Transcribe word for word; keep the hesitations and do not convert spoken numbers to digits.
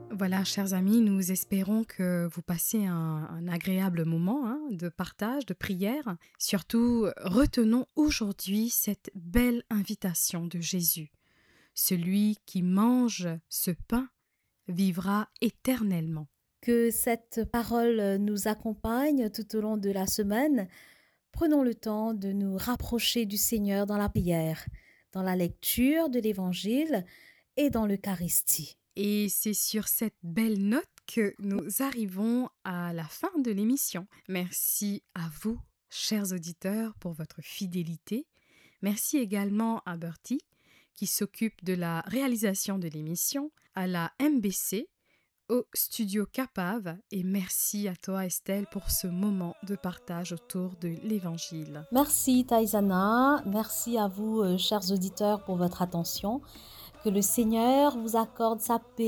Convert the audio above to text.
Voilà, chers amis, nous espérons que vous passez un, un agréable moment hein, de partage, de prière. Surtout, retenons aujourd'hui cette belle invitation de Jésus. Celui qui mange ce pain vivra éternellement. Que cette parole nous accompagne tout au long de la semaine. Prenons le temps de nous rapprocher du Seigneur dans la prière, dans la lecture de l'Évangile et dans l'Eucharistie. Et c'est sur cette belle note que nous arrivons à la fin de l'émission. Merci à vous, chers auditeurs, pour votre fidélité. Merci également à Bertie, qui s'occupe de la réalisation de l'émission, à la M B C, au studio Capave, et merci à toi Estelle pour ce moment de partage autour de l'Évangile. Merci Taïsana, merci à vous, euh, chers auditeurs, pour votre attention. Que le Seigneur vous accorde sa paix.